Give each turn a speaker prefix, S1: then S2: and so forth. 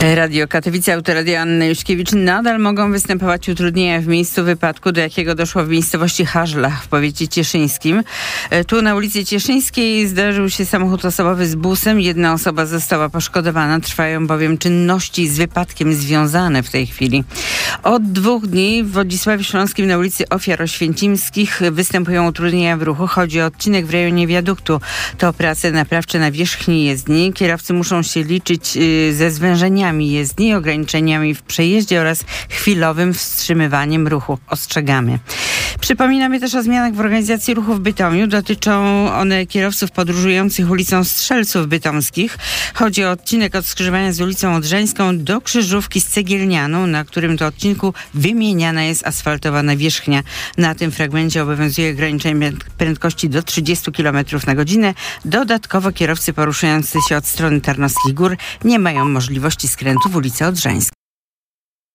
S1: Radio Katowice, Autoradio Anna Juszkiewicz. Nadal mogą występować utrudnienia w miejscu wypadku, do jakiego doszło w miejscowości Harzlach w powiecie cieszyńskim. Tu na ulicy Cieszyńskiej zdarzył się samochód osobowy z busem. Jedna osoba została poszkodowana. Trwają bowiem czynności z wypadkiem związane w tej chwili. Od 2 dni w Wodzisławiu Śląskim na ulicy Ofiar Oświęcimskich występują utrudnienia w ruchu. Chodzi o odcinek w rejonie wiaduktu. To prace naprawcze na wierzchni jezdni. Kierowcy muszą się liczyć ze zwężeniami jezdni, ograniczeniami w przejeździe oraz chwilowym wstrzymywaniem ruchu. Ostrzegamy. Przypominamy też o zmianach w organizacji ruchu w Bytomiu. Dotyczą one kierowców podróżujących ulicą Strzelców Bytomskich. Chodzi o odcinek od skrzyżowania z ulicą Odrzańską do krzyżówki z Cegielnianą, na którym to odcinku wymieniana jest asfaltowana wierzchnia. Na tym fragmencie obowiązuje ograniczenie prędkości do 30 km na godzinę. Dodatkowo kierowcy poruszający się od strony Tarnowskich Gór nie mają możliwości skrętu w ulicę Odrzańską.